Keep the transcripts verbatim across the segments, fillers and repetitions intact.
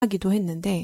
하기도 했는데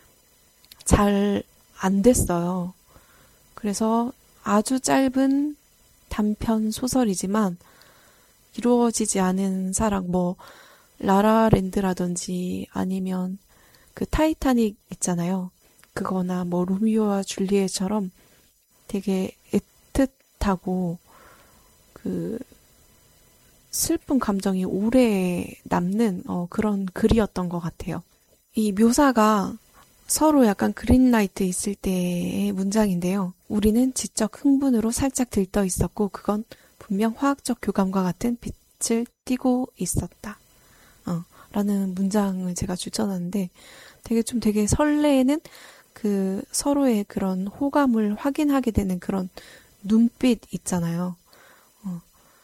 잘 안 됐어요. 그래서 아주 짧은 단편 소설이지만 이루어지지 않은 사랑, 뭐 라라랜드라든지 아니면 그 타이타닉 있잖아요. 그거나 뭐 로미오와 줄리엣처럼 되게 애틋하고 그 슬픈 감정이 오래 남는 어, 그런 글이었던 것 같아요. 이 묘사가 서로 약간 그린라이트 있을 때의 문장인데요. 우리는 지적 흥분으로 살짝 들떠 있었고 그건 분명 화학적 교감과 같은 빛을 띠고 있었다. 어, 라는 문장을 제가 추천하는데 되게 좀 되게 설레는 그 서로의 그런 호감을 확인하게 되는 그런 눈빛 있잖아요. 어,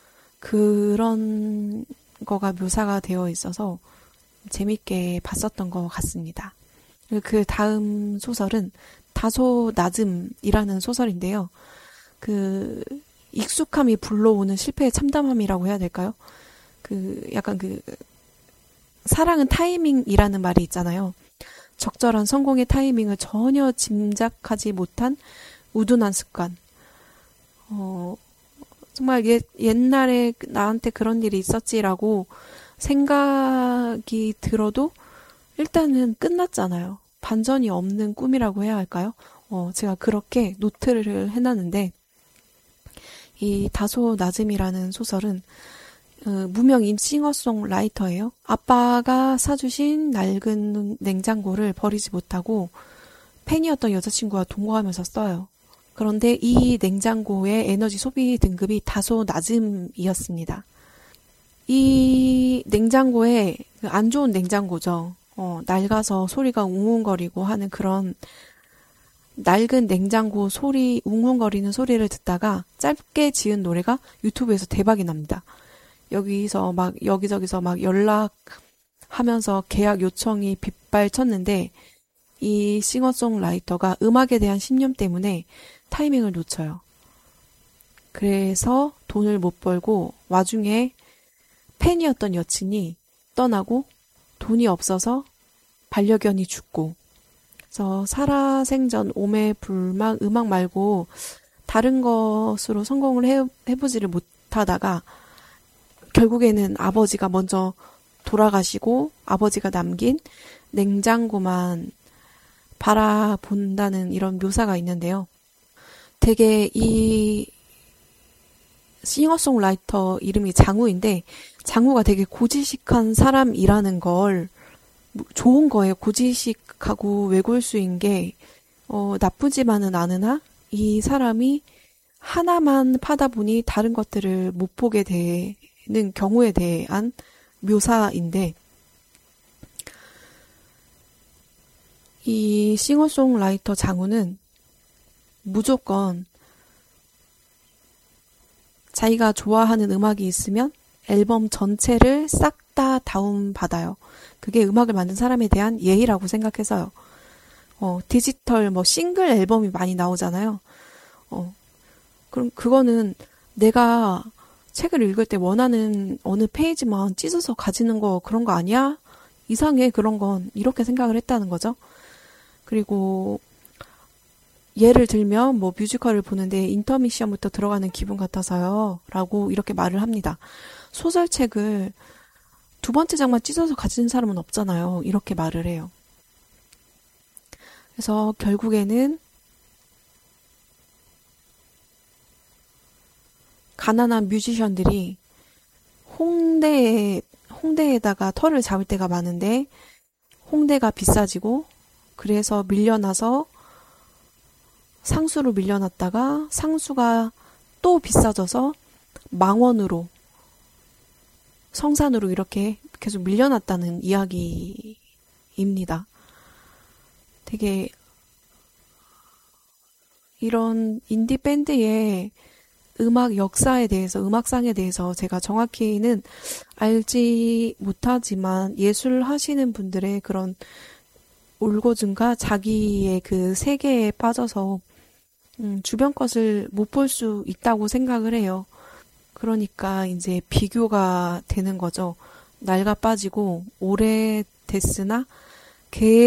그런 거가 묘사가 되어 있어서 재밌게 봤었던 것 같습니다. 그 다음 소설은 다소 낮음이라는 소설인데요. 그 익숙함이 불러오는 실패의 참담함이라고 해야 될까요? 그 약간 그 사랑은 타이밍이라는 말이 있잖아요. 적절한 성공의 타이밍을 전혀 짐작하지 못한 우둔한 습관. 어, 정말 옛, 옛날에 나한테 그런 일이 있었지라고 생각이 들어도 일단은 끝났잖아요. 반전이 없는 꿈이라고 해야 할까요? 어, 제가 그렇게 노트를 해놨는데 이 다소 낮음이라는 소설은 어, 무명인 싱어송라이터예요. 아빠가 사주신 낡은 냉장고를 버리지 못하고 팬이었던 여자친구와 동거하면서 써요. 그런데 이 냉장고의 에너지 소비 등급이 다소 낮음이었습니다. 이 냉장고에 안 좋은 냉장고죠. 어, 낡아서 소리가 웅웅거리고 하는 그런 낡은 냉장고 소리, 웅웅거리는 소리를 듣다가 짧게 지은 노래가 유튜브에서 대박이 납니다. 여기서 막 여기저기서 막 연락하면서 계약 요청이 빗발쳤는데 이 싱어송라이터가 음악에 대한 신념 때문에 타이밍을 놓쳐요. 그래서 돈을 못 벌고 와중에 팬이었던 여친이 떠나고 돈이 없어서 반려견이 죽고 그래서 살아생전 오매불망 음악 말고 다른 것으로 성공을 해, 해보지를 못하다가 결국에는 아버지가 먼저 돌아가시고 아버지가 남긴 냉장고만 바라본다는 이런 묘사가 있는데요. 되게 이 싱어송라이터 이름이 장우인데 장우가 되게 고지식한 사람이라는 걸 좋은 거예요. 고지식하고 외골수인 게 어, 나쁘지만은 않으나 이 사람이 하나만 파다 보니 다른 것들을 못 보게 되는 경우에 대한 묘사인데 이 싱어송라이터 장우는 무조건 자기가 좋아하는 음악이 있으면 앨범 전체를 싹 다 다운받아요. 그게 음악을 만든 사람에 대한 예의라고 생각해서요. 어, 디지털 뭐 싱글 앨범이 많이 나오잖아요. 어, 그럼 그거는 내가 책을 읽을 때 원하는 어느 페이지만 찢어서 가지는 거 그런 거 아니야? 이상해 그런 건 이렇게 생각을 했다는 거죠. 그리고 예를 들면 뭐 뮤지컬을 보는데 인터미션부터 들어가는 기분 같아서요 라고 이렇게 말을 합니다. 소설책을 두 번째 장만 찢어서 가지는 사람은 없잖아요. 이렇게 말을 해요. 그래서 결국에는 가난한 뮤지션들이 홍대에, 홍대에다가 털을 잡을 때가 많은데 홍대가 비싸지고 그래서 밀려나서 상수로 밀려났다가 상수가 또 비싸져서 망원으로 성산으로 이렇게 계속 밀려났다는 이야기입니다. 되게 이런 인디 밴드의 음악 역사에 대해서, 음악상에 대해서 제가 정확히는 알지 못하지만 예술 하시는 분들의 그런 올고증과 자기의 그 세계에 빠져서 음, 주변 것을 못 볼 수 있다고 생각을 해요. 그러니까 이제 비교가 되는 거죠. 낡아 빠지고 오래됐으나 개